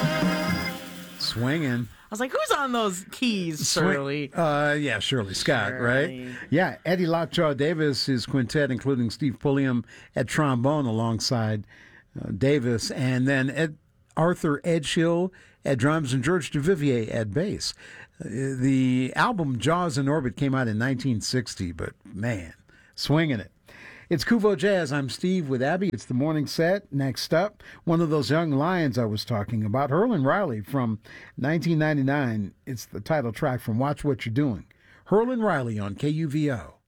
Swinging. I was like, who's on those keys, Shirley? Yeah, Shirley Scott, Shirley. right? Yeah, Eddie Lockjaw Davis, his quintet, including Steve Pulliam at trombone alongside Davis, and then Arthur Edgehill at drums and George DeVivier at bass. The album Jaws in Orbit came out in 1960, but man, swinging it. It's Kuvo Jazz. I'm Steve with Abby. It's the morning set. Next up, one of those young lions I was talking about, Herlin Riley from 1999. It's the title track from Watch What You're Doing. Herlin Riley on KUVO.